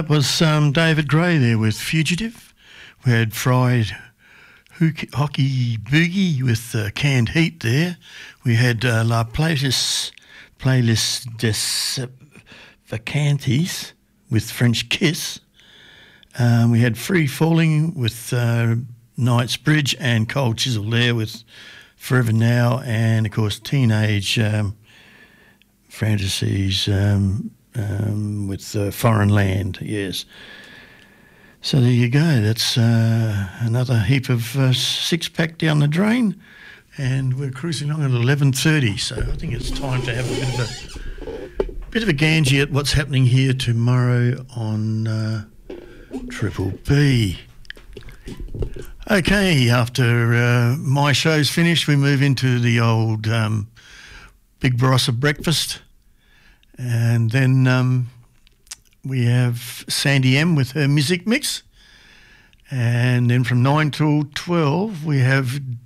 that was David Gray there with Fugitive. We had Fried Hockey Boogie with Canned Heat there. We had La Playlist des Vacantes with French Kiss. We had Free Falling with Knightsbridge and Cold Chisel there with Forever Now, and of course Teenage Fantasies with Foreign Land, yes. So there you go. That's another heap of six-pack down the drain, and we're cruising along at 11:30. So I think it's time to have a bit of a gangy at what's happening here tomorrow on Triple B. Okay, after my show's finished, we move into the old Big Barossa breakfast, and then we have Sandy M with her music mix, and then from 9 till 12 we have